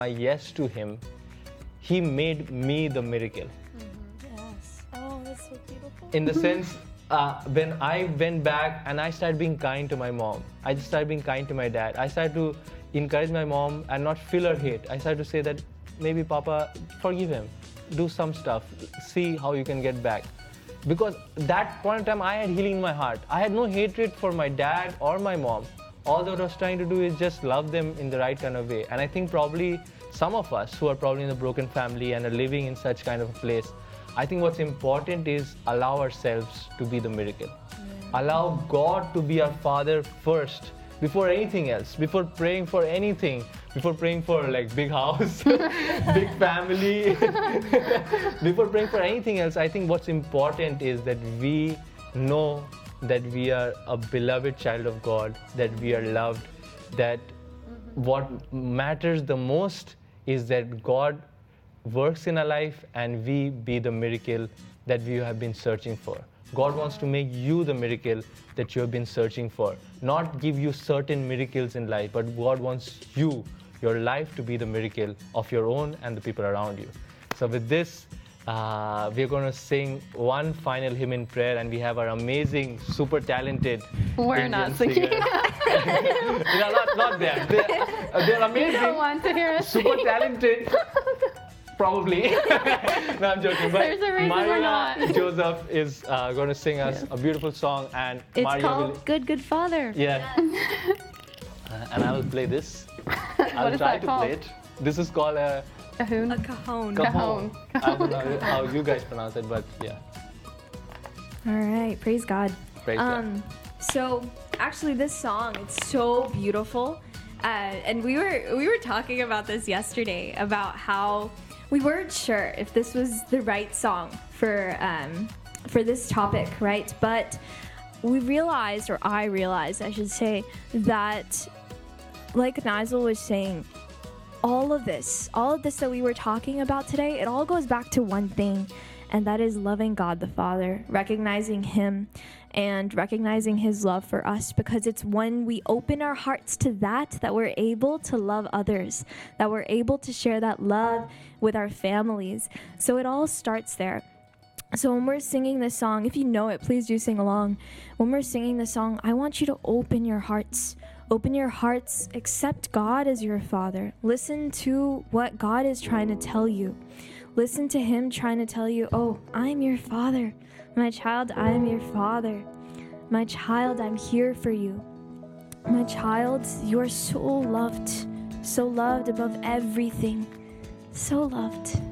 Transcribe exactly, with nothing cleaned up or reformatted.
my yes to him, he made me the miracle. Mm-hmm. Yes. Oh, that's so beautiful. In the sense, uh, when I went back and I started being kind to my mom, I just started being kind to my dad. I started to encourage my mom and not feel her hate. I started to say that maybe Papa, forgive him, do some stuff, see how you can get back. Because that point in time, I had healing in my heart. I had no hatred for my dad or my mom. All that I was trying to do is just love them in the right kind of way. And I think probably some of us who are probably in a broken family and are living in such kind of a place, I think what's important is allow ourselves to be the miracle. Mm. Allow God to be our Father first, before anything else, before praying for anything, before praying for like big house, big family, before praying for anything else. I think what's important is that we know that we are a beloved child of God, that we are loved, that mm-hmm. what matters the most is that God works in our life and we be the miracle that we have been searching for. God wants to make you the miracle that you have been searching for. Not give you certain miracles in life, but God wants you, your life, to be the miracle of your own and the people around you. So with this, uh, we're going to sing one final hymn in prayer, and we have our amazing, super talented We're Indian not singing. singer. No, not, not them. They're, uh, they're amazing. You don't want to hear us super sing. talented. Probably. No, I'm joking. But There's a reason Maria we're not. Joseph is uh, going to sing us a beautiful song, and It's Maria called will. Good Good Father. Yeah. uh, and I will play this. I'll What is try that to called? play it. This is called a Cahoon. A cajon. cajon. Cajon. I don't know how you guys pronounce it, but yeah. All right, praise God. Praise God. Um, so actually, this song, it's so beautiful, uh, and we were we were talking about this yesterday about how we weren't sure if this was the right song for um, for this topic, right? But we realized, or I realized, I should say, that like Nigel was saying, all of this, all of this that we were talking about today, it all goes back to one thing, and that is loving God the Father, recognizing Him, and recognizing His love for us, because it's when we open our hearts to that that we're able to love others, that we're able to share that love with our families. So it all starts there. So when we're singing this song, if you know it, please do sing along. When we're singing this song, I want you to open your hearts. Open your hearts, accept God as your Father. Listen to what God is trying to tell you. Listen to Him trying to tell you, oh, I'm your Father. My child, I am your Father. My child, I'm here for you. My child, you are so loved, so loved above everything, so loved.